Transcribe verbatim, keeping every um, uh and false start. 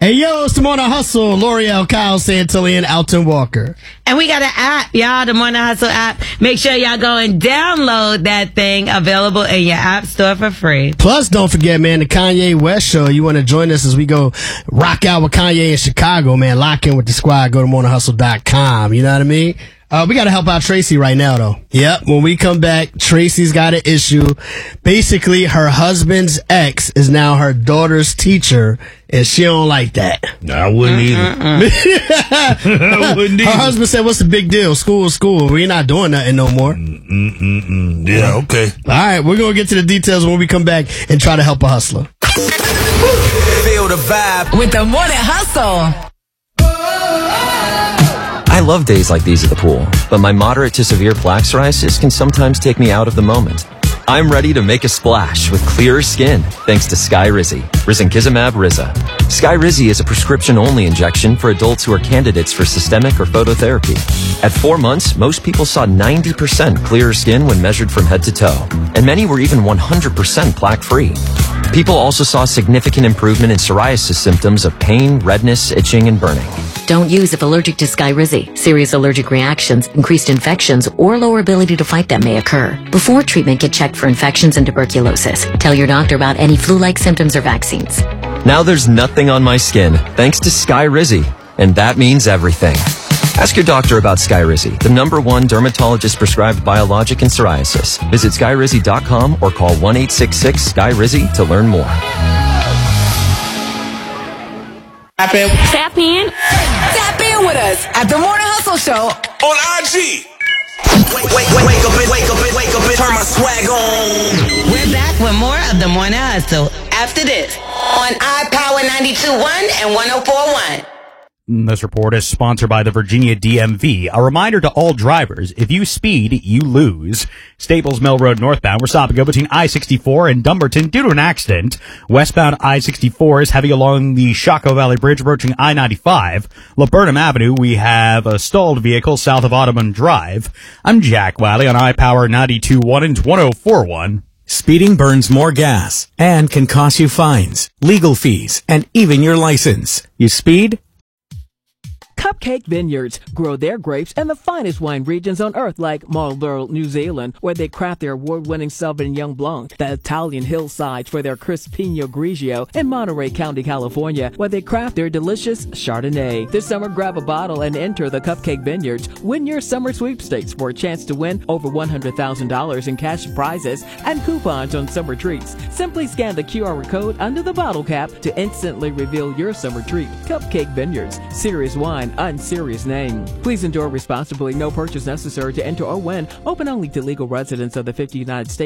Hey, yo, it's the Morning Hustle. L'Oreal, Kyle Santillan, Alton Walker. And we got an app, y'all, the Morning Hustle app. Make sure y'all go and download that thing, available in your app store for free. Plus, don't forget, man, the Kanye West Show. You want to join us as we go rock out with Kanye in Chicago, man. Lock in with the squad. Go to morning hustle dot com. You know what I mean? Uh, we got to help out Tracy right now, though. Yep. When we come back, Tracy's got an issue. Basically, her husband's ex is now her daughter's teacher, and she don't like that. I wouldn't either. I wouldn't either. Her husband said, what's the big deal? School is school. We're not doing nothing no more. Mm-mm-mm. Yeah, okay. All right. We're going to get to the details when we come back and try to help a hustler. Feel the vibe with the Morning Hustle. I love days like these at the pool, but my moderate to severe plaque psoriasis can sometimes take me out of the moment. I'm ready to make a splash with clearer skin thanks to Skyrizi, Risankizumab Riza. Skyrizi is a prescription-only injection for adults who are candidates for systemic or phototherapy. At four months, most people saw ninety percent clearer skin when measured from head to toe, and many were even one hundred percent plaque-free. People also saw significant improvement in psoriasis symptoms of pain, redness, itching, and burning. Don't use if allergic to Skyrizi. Serious allergic reactions, increased infections, or lower ability to fight them may occur. Before treatment, get checked for infections and tuberculosis. Tell your doctor about any flu-like symptoms or vaccines. Now there's nothing on my skin thanks to Skyrizi, and that means everything. Ask your doctor about Skyrizi, the number one dermatologist-prescribed biologic in psoriasis. Visit skyrizi dot com or call one eight six six Skyrizi to learn more. Tap in. Tap in. Tap in with us at the Morning Hustle Show on I G. Wake, wake, wake, wake up and wake up and wake up and turn my swag on. We're back with more of the Morning Hustle after this on iPower ninety-two point one and one oh four point one. This report is sponsored by the Virginia D M V. A reminder to all drivers, if you speed, you lose. Staples Mill Road northbound, we're stopping go between I sixty-four and Dumbarton due to an accident. Westbound I sixty-four is heavy along the Shockoe Valley Bridge approaching I ninety-five. Laburnum Avenue, we have a stalled vehicle south of Audubon Drive. I'm Jack Wiley on iPower ninety-two point one and one oh four point one. Speeding burns more gas and can cost you fines, legal fees, and even your license. You speed? Cupcake Vineyards grow their grapes in the finest wine regions on earth, like Marlborough, New Zealand, where they craft their award-winning Sauvignon Blanc, the Italian hillsides for their crisp Pinot Grigio, and Monterey County, California, where they craft their delicious Chardonnay. This summer, grab a bottle and enter the Cupcake Vineyards. Win your summer sweepstakes for a chance to win over one hundred thousand dollars in cash prizes and coupons on summer treats. Simply scan the Q R code under the bottle cap to instantly reveal your summer treat. Cupcake Vineyards, serious wine, unserious name. Please enjoy responsibly. No purchase necessary to enter or win. Open only to legal residents of the fifty United States.